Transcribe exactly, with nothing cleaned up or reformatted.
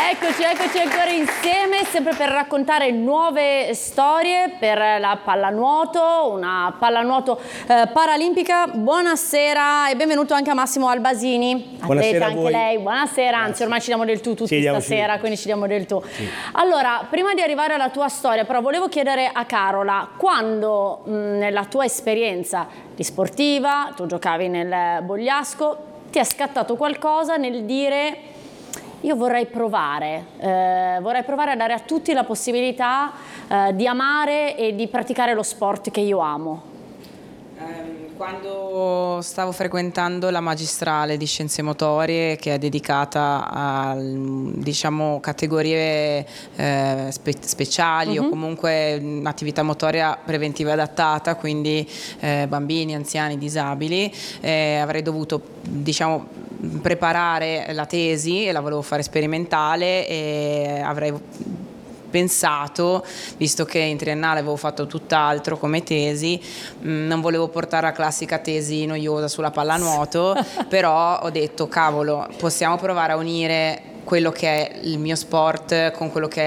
Eccoci, eccoci ancora insieme, sempre per raccontare nuove storie per la pallanuoto, una pallanuoto eh, paralimpica. Buonasera e benvenuto anche a Massimo Albasini, atleta anche lei. Buonasera, anzi ormai ci diamo del tu tutti sì, stasera, sì. quindi ci diamo del tu. Sì. Allora, prima di arrivare alla tua storia, però volevo chiedere a Carola, quando mh, nella tua esperienza di sportiva, tu giocavi nel Bogliasco, ti è scattato qualcosa nel dire: io vorrei provare, eh, vorrei provare a dare a tutti la possibilità eh, di amare e di praticare lo sport che io amo? Quando stavo frequentando la magistrale di scienze motorie, che è dedicata a, diciamo, categorie eh, spe speciali, uh-huh. o comunque attività motoria preventiva adattata, quindi eh, bambini, anziani, disabili, eh, avrei dovuto, diciamo, preparare la tesi e la volevo fare sperimentale e avrei pensato, visto che in triennale avevo fatto tutt'altro come tesi, mh, non volevo portare la classica tesi noiosa sulla pallanuoto, però ho detto cavolo, possiamo provare a unire quello che è il mio sport con quello che è